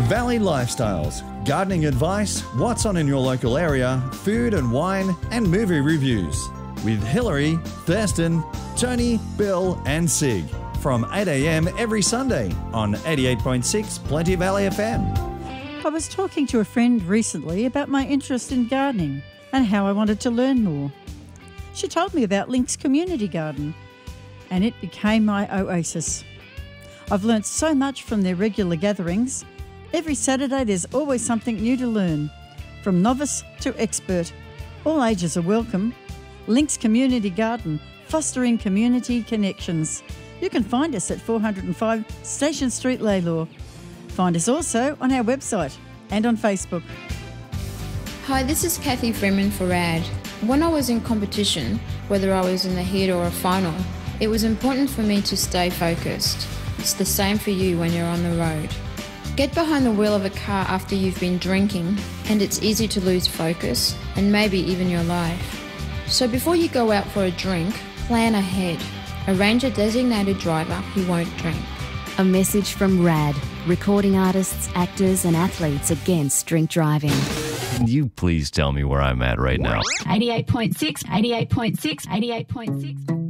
Valley Lifestyles, gardening advice, what's on in your local area, food and wine, and movie reviews. With Hillary, Thurston, Tony, Bill, and Sig. From 8 a.m. every Sunday on 88.6 Plenty Valley FM. I was talking to a friend recently about my interest in gardening and how I wanted to learn more. She told me about Link's Community Garden, and it became my oasis. I've learnt so much from their regular gatherings. Every Saturday there's always something new to learn. From novice to expert, all ages are welcome. Link's Community Garden, fostering community connections. You can find us at 405 Station Street, Lalor. Find us also on our website and on Facebook. Hi, this is Kathy Freeman for RAD. When I was in competition, whether I was in the heat or a final, it was important for me to stay focused. It's the same for you when you're on the road. Get behind the wheel of a car after you've been drinking, and it's easy to lose focus and maybe even your life. So before you go out for a drink, plan ahead. Arrange a designated driver who won't drink. A message from RAD, recording artists, actors and athletes against drink driving. Can you please tell me where I'm at right now? 88.6, 88.6, 88.6.